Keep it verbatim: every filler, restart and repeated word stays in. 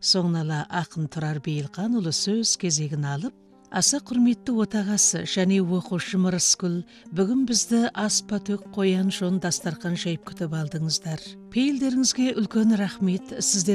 Соңнала ақын Тұрар Бейілқан ұлы сөз кезегін алып, аса құрметті отағасы және оқушы Мырыскүл, бүгін бізді аспа төк қоян жон дастархан жайып күтіп алдыңыздар. Пейілдеріңізге үлкен рахмет. Сіздер